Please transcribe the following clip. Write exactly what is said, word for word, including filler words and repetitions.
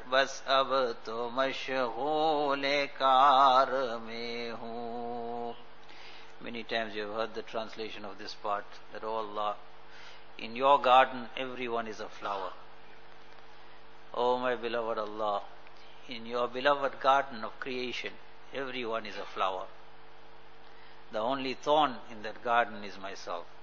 बस अब तो मशगूल कार में हूँ. Many times you have heard the translation of this part, that, oh Allah, in your garden everyone is a flower. Oh my beloved Allah, in your beloved garden of creation, everyone is a flower. The only thorn in that garden is myself.